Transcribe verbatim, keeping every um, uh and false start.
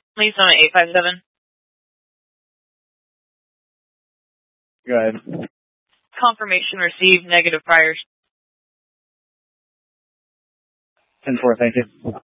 Please on eight five seven. Go ahead. Confirmation received, negative priors. ten four, thank you.